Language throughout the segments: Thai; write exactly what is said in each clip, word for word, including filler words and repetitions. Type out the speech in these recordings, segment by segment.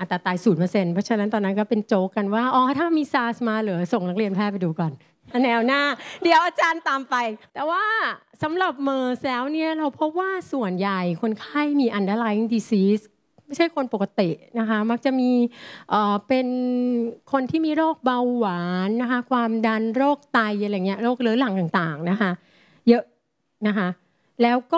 ตัดตาย ศูนย์เปอร์เซ็นต์ เพราะฉะนั้นตอนนั้นก็เป็นโจ๊กกันว่าอ๋อถ้ามี SARS มาเหรอส่งนักเรียนแพทย์ไปดูก่อนแนวหน้าเดี๋ยวอาจารย์ตามไปแต่ว่าสำหรับเมอร์สแล้วเนี่ยเราพบว่าส่วนใหญ่คนไข้มี underlying disease ไม่ใช่คนปกตินะคะมักจะมีเอ่อเป็นคนที่มีโรคเบาหวานนะคะความดันโรคไตอะไรเงี้ยโรคเรื้อรังต่างๆนะคะเยอะนะคะแล้วก็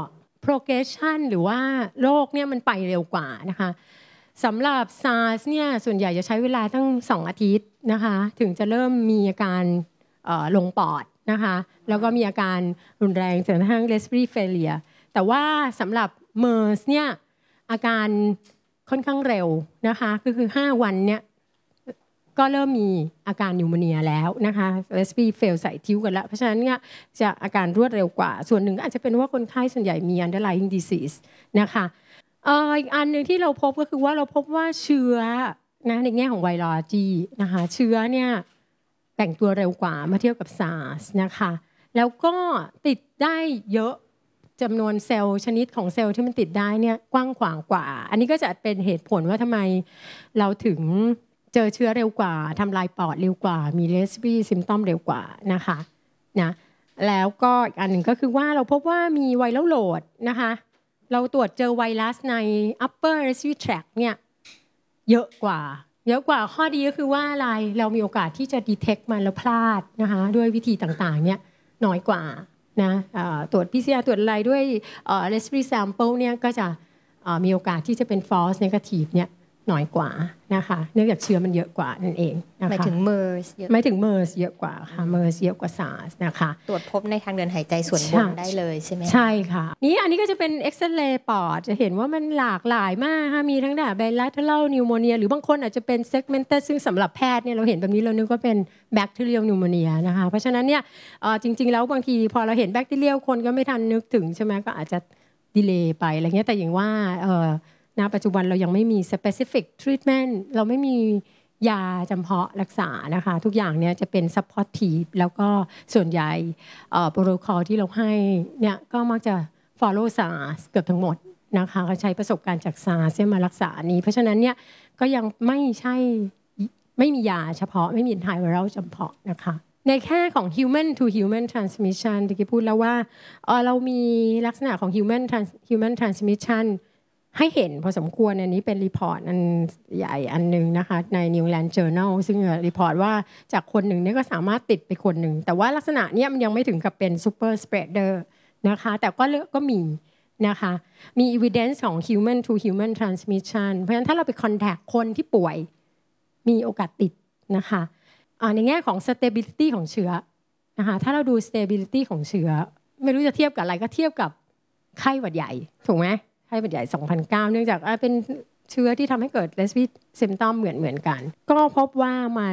progression หรือว่าโรคเนี่ยมันไปเร็วกว่านะคะสำหรับ SARS เนี่ยส่วนใหญ่จะใช้เวลาตั้งสองอาทิตย์นะคะถึงจะเริ่มมีอาการลงปอดนะคะแล้วก็มีอาการรุนแรงจนกระทั่ง respiratory failure แต่ว่าสำหรับ เมอร์ส เนี่ยอาการค่อนข้างเร็วนะคะก็คือห้าวันเนี่ยก็เริ่มมีอาการนิวโมเนียแล้วนะคะ respiratory fail ใส่ทิ้วกันแล้วเพราะฉะนั้นเนี่ยจะอาการรวดเร็วกว่าส่วนหนึ่งอาจจะเป็นว่าคนไข้ส่วนใหญ่มี underlying disease นะคะอีกอันหนึ่งที่เราพบก็คือว่าเราพบว่าเชื้อนะในแง่ของไวรัสนะคะเชื้อเนี่ยแต่งตัวเร็วกว่าเมื่อเทียบกับ SARS นะคะแล้วก็ติดได้เยอะจำนวนเซลล์ชนิดของเซลล์ที่มันติดได้เนี่ยกว้างขวางกว่าอันนี้ก็จะเป็นเหตุผลว่าทำไมเราถึงเจอเชื้อเร็วกว่าทำลายปอดเร็วกว่ามี respiratory symptom เร็วกว่านะคะนะแล้วก็อีกอันหนึ่งก็คือว่าเราพบว่ามีไวรัลโหลดนะคะเราตรวจเจอไวรัสใน upper respiratory tract เนี่ยเยอะกว่าเยอะกว่าข้อดีก็คือว่าอะไรเรามีโอกาสที่จะ detect มันแล้วพลาดนะคะด้วยวิธีต่างๆเนี่ยน้อยกว่านะตรวจ พี ซี อาร์ ตรวจอะไรด้วย respiratory sample เนี่ยก็จะมีโอกาสที่จะเป็น false negative เนี่ยน้อยกว่านะคะเนื่องจากเชื้อมันเยอะกว่านั่นเองนะคะหมายถึง เมอร์ส เยอะหมายถึง เมอร์ส เยอะกว่าค่ะ เมอร์ส เยอะกว่า SARS นะคะตรวจพบในทางเดินหายใจส่วนบนได้เลยใช่ไหมใช่ค่ะนี่อันนี้ก็จะเป็นเอ็กซเรย์ปอดจะเห็นว่ามันหลากหลายมากค่ะมีทั้งแบบ bilateral pneumonia หรือบางคนอาจจะเป็น segmented ซึ่งสำหรับแพทย์เนี่ยเราเห็นแบบนี้เรานึกว่าเป็น bacterial pneumonia นะคะเพราะฉะนั้นเนี่ยจริงๆแล้วบางทีพอเราเห็น bacterial คนก็ไม่ทันนึกถึงใช่ไหมก็อาจจะดีเลย์ไปอะไรเงี้ยแต่อย่างว่าณปัจจุบันเรายังไม่มี specific treatment เราไม่มียาจำเพาะรักษานะคะทุกอย่างเนี่ยจะเป็น supportive แล้วก็ส่วนใหญ่โปรโตคอลที่เราให้เนี่ยก็มักจะ follow SARS เกือบทั้งหมดนะคะก็ใช้ประสบการณ์จาก SARS มารักษานี้เพราะฉะนั้นเนี่ยก็ยังไม่ใช่ไม่มียาเฉพาะไม่มี antiviral จำเพาะนะคะในแค่ของ human to human transmission ที่พูดแล้วว่าเรามีลักษณะของ human human transmissionให้เห็นพอสมควรอันนี้เป็นรีพอร์ตอันใหญ่อันนึงนะคะใน New England Journal ซึ่งรีพอร์ตว่าจากคนหนึ่งนี่ก็สามารถติดไปคนหนึ่งแต่ว่าลักษณะนี้มันยังไม่ถึงกับเป็น super spreader นะคะแต่ก็ก็มีนะคะมี evidence ของ human to human transmission เพราะฉะนั้นถ้าเราไป contact คนที่ป่วยมีโอกาสติดนะคะในแง่ของ stability ของเชื้อนะคะถ้าเราดู stability ของเชื้อไม่รู้จะเทียบกับอะไรก็เทียบกับไข้หวัดใหญ่ถูกไหมไข้หวัดใหญ่ สองพันเก้า เนื่องจากเป็นเชื้อที่ทำให้เกิด respiratory symptom เหมือนเหมือนกันก็พบว่ามัน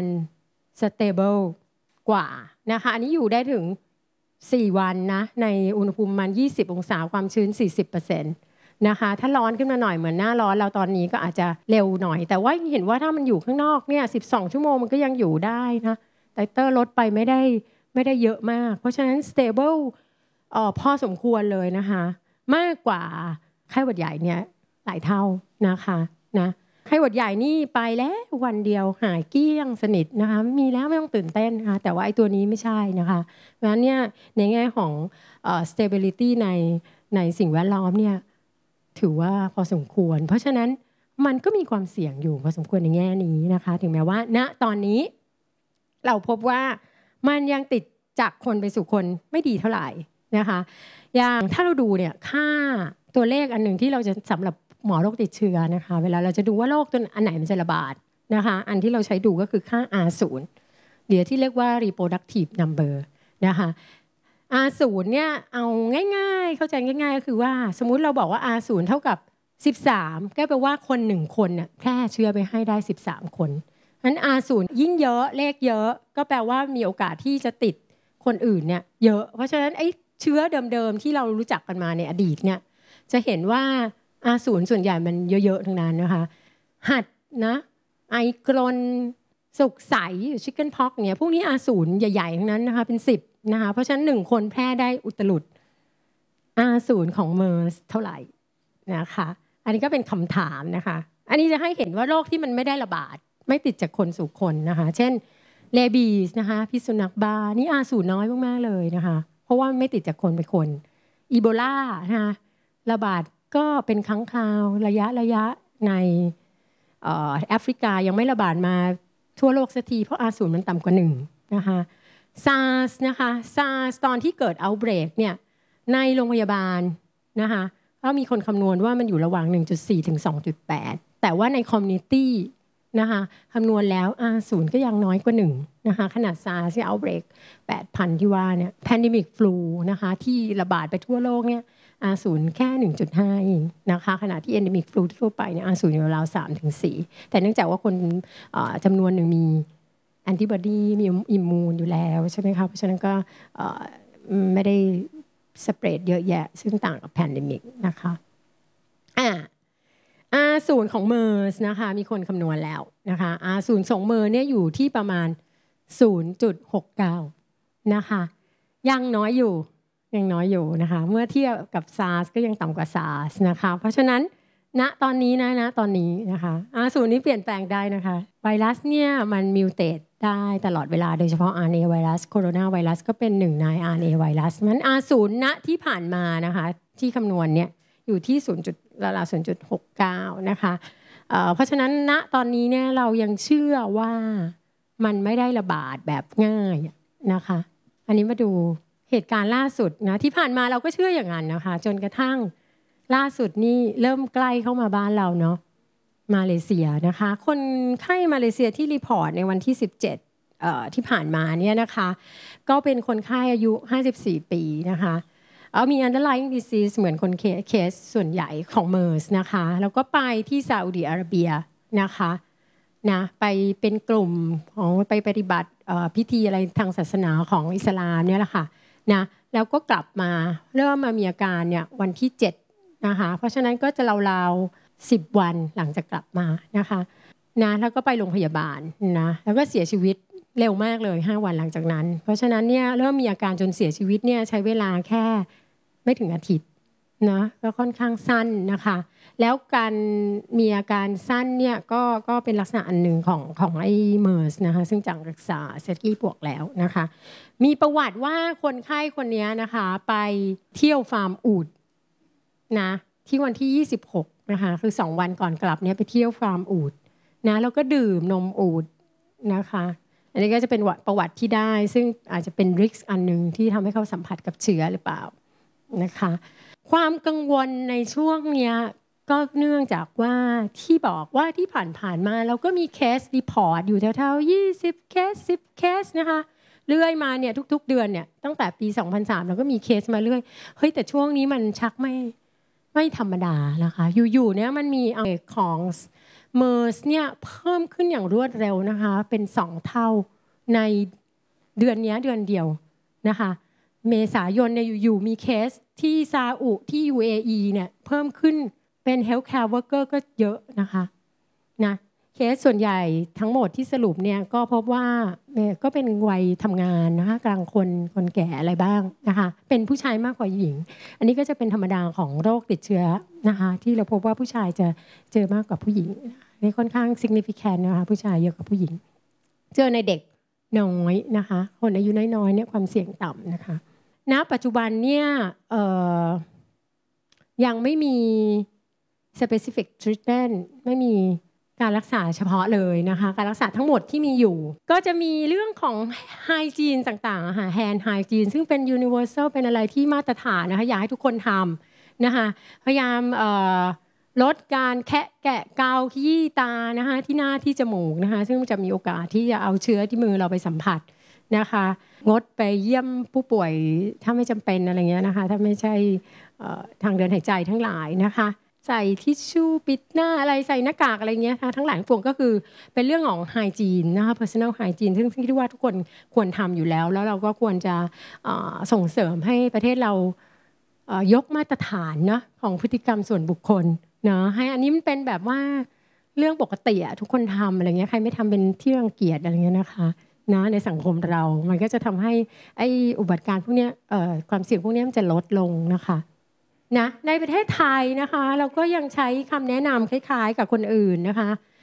stable กว่านะคะอันนี้อยู่ได้ถึงสี่วันนะในอุณหภูมิประมาณยี่สิบองศาความชื้น สี่สิบเปอร์เซ็นต์ นะคะถ้าร้อนขึ้นมาหน่อยเหมือนหน้าร้อนเราตอนนี้ก็อาจจะเร็วหน่อยแต่ว่าเห็นว่าถ้ามันอยู่ข้างนอกเนี่ยสิบสองชั่วโมงมันก็ยังอยู่ได้นะไตเตอร์ลดไปไม่ได้ไม่ได้เยอะมากเพราะฉะนั้น stable อ๋อพอสมควรเลยนะคะมากกว่าไข้หวัดใหญ่เนี่ยหลายเท่านะคะนะไข้หวัดใหญ่นี่ไปแล้ววันเดียวหายเกลี้ยงสนิทนะคะมีแล้วไม่ต้องตื่นเต้นนะคะแต่ว่าไอ้ตัวนี้ไม่ใช่นะคะเพราะฉะนั้นเนี่ยในแง่ของเอ่อ stability ในในสิ่งแวดล้อมเนี่ยถือว่าพอสมควรเพราะฉะนั้นมันก็มีความเสี่ยงอยู่พอสมควรในแง่นี้นะคะถึงแม้ว่าณตอนนี้เราพบว่ามันยังติดจากคนไปสู่คนไม่ดีเท่าไหร่นะคะอย่างถ้าเราดูเนี่ยค่าตัวเลขอันหนึ่งที่เราจะสำหรับหมอโรคติดเชื้อนะคะเวลาเราจะดูว่าโรคตัวอันไหนมันจะระบาดนะคะอันที่เราใช้ดูก็คือค่า อาร์ ศูนย์ เดี๋ยวที่เรียกว่า reproductive number นะคะ อาร์ ศูนย์ เนี่ยเอาง่ายๆเข้าใจง่ายๆก็คือว่าสมมุติเราบอกว่า อาร์ ศูนย์ เท่ากับสิบสามก็แปลว่าคนหนึ่งคนเนี่ยแพร่เชื้อไปให้ได้สิบสามคนงั้น อาร์ ศูนย์ ยิ่งเยอะเลขเยอะก็แปลว่ามีโอกาสที่จะติดคนอื่นเนี่ยเยอะเพราะฉะนั้นไอ้เชื้อเดิมๆที่เรารู้จักกันมาในอดีตเนี่ยจะเห็นว่า อาร์ ศูนย์ ส่วนใหญ่มันเยอะๆทั้งนั้นนะคะหัดนะไอกรนสุกใสชิคเก้นพ็อกเนี่ยพวกนี้ อาร์ ศูนย์ ใหญ่ๆทั้งนั้นนะคะเป็นสิบนะคะเพราะฉะนั้นหนึ่งคนแพร่ได้อุตลุด อาร์ ศูนย์ ของ เมอร์ส เท่าไหร่นะคะอันนี้ก็เป็นคำถามนะคะอันนี้จะให้เห็นว่าโรคที่มันไม่ได้ระบาดไม่ติดจากคนสู่คนนะคะเช่นเรบีสนะคะพิษสุนัขบ้านี่อาสูรน้อยมากๆเลยนะคะเพราะว่าไม่ติดจากคนไปคนอีโบลานะคะระบาดก็เป็นครั้งคราวระยะระยะในแอฟริกายังไม่ระบาดมาทั่วโลกสักทีเพราะอาสูรมันต่ำกว่าหนึ่งนะคะซาร์สนะคะซาร์สตอนที่เกิดเอาท์เบรกเนี่ยในโรงพยาบาลนะคะก็มีคนคำนวณว่ามันอยู่ระหว่าง หนึ่งจุดสี่ ถึง สองจุดแปด แต่ว่าในคอมมูนิตี้นะคะคำนวณแล้วอาศูนย์ก็ยังน้อยกว่าหนึ่งนะคะขนาดซาร์สที่เอาท์เบรก แปดพัน ที่ว่าเนี่ยแพนเดมิกฟลูนะคะที่ระบาดไปทั่วโลกเนี่ยอาศูนย์แค่ หนึ่งจุดห้า เองนะคะขณะที่เอนเดมิกฟลูทั่วไปเนี่ยอาศูนย์อยู่ราว สามถึงสี่ แต่เนื่องจากว่าคนจำนวนหนึ่งมีแอนติบอดีมีอิมมูนอยู่แล้วใช่ไหมคะเพราะฉะนั้นก็ไม่ได้สเปรดเยอะแยะซึ่งต่างกับแพนเดมิกนะคะอ่า อาร์ ศูนย์ ของเมอร์สนะคะมีคนคำนวณแล้วนะคะ อาร์ ศูนย์ ของเมอร์เนี่ยอยู่ที่ประมาณ ศูนย์จุดหกเก้า นะคะยังน้อยอยู่ยังน้อยอยู่นะคะเมื่อเทียบกับ SARS ก็ยังต่ำกว่า SARS นะคะเพราะฉะนั้นณตอนนี้นะนะตอนนี้นะคะ อาร์ ศูนย์ นี้เปลี่ยนแปลงได้นะคะไวรัสเนี่ยมันมิวเทตได้ตลอดเวลาโดยเฉพาะ อาร์ เอ็น เอ ไวรัสโคโรนาไวรัสก็เป็นหนึ่งใน อาร์ เอ็น เอ ไวรัสมัน อาร์ ศูนย์ ณที่ผ่านมานะคะที่คำนวณเนี่ยอยู่ที่ ศูนย์ ราว ศูนย์จุดหกเก้า นะคะเอ่อเพราะฉะนั้นณตอนนี้เนี่ยเรายังเชื่อว่ามันไม่ได้ระบาดแบบง่ายนะคะอันนี้มาดูเหตุการณ์ล่าสุดนะที่ผ่านมาเราก็เชื่ออย่างนั้นนะคะจนกระทั่งล่าสุดนี่เริ่มใกล้เข้ามาบ้านเราเนาะมาเลเซียนะคะคนไข้มาเลเซียที่รีพอร์ตในวันที่สิบเจ็ดเอ่อที่ผ่านมาเนี่ยนะคะก็เป็นคนไข้อายุห้าสิบสี่ปีนะคะเอามี underlying disease เหมือนคนเคสส่วนใหญ่ของเมอร์สนะคะแล้วก็ไปที่ซาอุดิอาระเบียนะคะนะไปเป็นกลุ่มของไปปฏิบัติพิธีอะไรทางศาสนาของอิสลามเนี่ยแหละค่ะนะแล้วก็กลับมาเริ่มมามีอาการเนี่ยวันที่เจ็ดนะคะเพราะฉะนั้นก็จะราวๆสิบวันหลังจากกลับมานะคะนะแล้วก็ไปโรงพยาบาลนะแล้วก็เสียชีวิตเร็วมากเลยห้าวันหลังจากนั้นเพราะฉะนั้นเนี่ยเริ่มมีอาการจนเสียชีวิตเนี่ยใช้เวลาแค่ไม่ถึงอาทิตย์นะก็ค่อนข้างสั้นนะคะแล้วการมีอาการสั้นเนี่ยก็ก็เป็นลักษณะอันหนึ่งของของไอ้เมอร์สนะคะซึ่งจากรักษาเซตกี้ปวกแล้วนะคะมีประวัติว่าคนไข้คนนี้นะคะไปเที่ยวฟาร์มอูฐนะที่วันที่ยี่สิบหกนะคะคือสองวันก่อนกลับเนี่ยไปเที่ยวฟาร์มอูฐนะแล้วก็ดื่มนมอูฐนะคะอันนี้ก็จะเป็นประวัติที่ได้ซึ่งอาจจะเป็นริสก์อันหนึ่งที่ทำให้เขาสัมผัสกับเชื้อหรือเปล่านะคะความกังวลในช่วงเนี้ยก็เนื่องจากว่าที่บอกว่าที่ผ่านๆมาเราก็มีเคสรีพอร์ตอยู่แถวๆยี่สิบเคสสิบเคสนะคะเรื่อยมาเนี่ยทุกๆเดือนเนี่ยตั้งแต่ปีสองพันสามเราก็มีเคสมาเรื่อยเฮ้ยแต่ช่วงนี้มันชักไม่ไม่ธรรมดานะคะอยู่ๆเนี่ยมันมีของเมอร์สเนี่ยเพิ่มขึ้นอย่างรวดเร็วนะคะเป็นสองเท่าในเดือนนี้เดือนเดียวนะคะเมษายนเนี่ยอยู่ๆมีเคสที่ซาอุที่ ยู เอ อี เนี่ยเพิ่มขึ้นเป็น healthcare worker ก็เยอะนะคะนะเคสส่วนใหญ่ทั้งหมดที่สรุปเนี่ยก็พบว่าก็เป็นวัยทำงานนะคะกลางคนคนแก่อะไรบ้างนะคะเป็นผู้ชายมากกว่าหญิงอันนี้ก็จะเป็นธรรมดาของโรคติดเชื้อนะคะที่เราพบว่าผู้ชายจะเจอมากกว่าผู้หญิงนี่ค่อนข้าง significant นะคะผู้ชายเยอะกว่าผู้หญิงเจอในเด็กน้อยนะคะคนอายุน้อยๆเนี่ยความเสี่ยงต่ำนะคะณปัจจุบันเนี่ยยังไม่มี specific treatment ไม่มีการรักษาเฉพาะเลยนะคะการรักษาทั้งหมดที่มีอยู่ก็จะมีเรื่องของ hygiene ต่างๆค่ะ hand hygiene ซึ่งเป็น universal เป็นอะไรที่มาตรฐานนะคะอยากให้ทุกคนทำนะคะพยายามลดการแคะแกะเกาขยี้ตานะคะที่หน้าที่จมูกนะคะซึ่งจะมีโอกาสที่จะเอาเชื้อที่มือเราไปสัมผัสนะคะงดไปเยี่ยมผู้ป่วยถ้าไม่จำเป็นอะไรเงี้ยนะคะถ้าไม่ใช่ทางเดินหายใจทั้งหลายนะคะใส่ทิชชู่ปิดหน้าอะไรใส่หน้ากากอะไรเงี้ยทั้งหลายพวงก็คือเป็นเรื่องของไฮจีนนะคะ personal hygiene ซึ่งคิดว่าทุกคนควรทำอยู่แล้วแล้วเราก็ควรจะส่งเสริมให้ประเทศเรายกมาตรฐานนะของพฤติกรรมส่วนบุคคลเนาะให้อันนี้มันเป็นแบบว่าเรื่องปกติอะทุกคนทำอะไรเงี้ยใครไม่ทำเป็นที่รังเกียจอะไรเงี้ยนะคะนะในสังคมเรามันก็จะทำให้ไอ้อุบัติการพวกนี้ความเสี่ยงพวกนี้มันจะลดลงนะคะนะในประเทศไทยนะคะเราก็ยังใช้คำแนะนำคล้ายๆกับคนอื่นนะคะ